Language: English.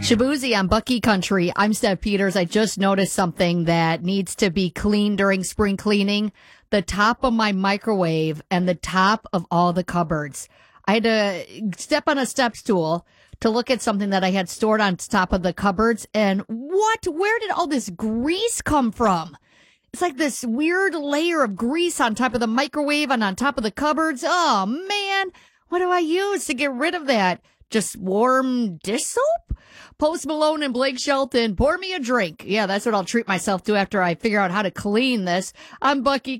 Shabuzi on Bucky Country. I'm Steph Peters. I just noticed something that needs to be cleaned during spring cleaning. The top of my microwave and the top of all the cupboards. I had to step on a step stool to look at something that I had stored on top of the cupboards. And where did all this grease come from? It's like this weird layer of grease on top of the microwave and on top of the cupboards. Oh, man. What do I use to get rid of that? Just warm dish soap? Post Malone and Blake Shelton, pour me a drink. Yeah, that's what I'll treat myself to after I figure out how to clean this. I'm Bucky